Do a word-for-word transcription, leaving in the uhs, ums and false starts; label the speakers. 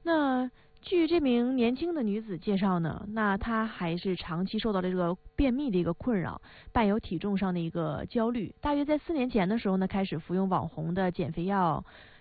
Speaker 1: 那据这名年轻的女子介绍呢，那她还是长期受到了这个便秘的一个困扰，伴有体重上的一个焦虑。大约在四年前的时候呢，开始服用网红的减肥药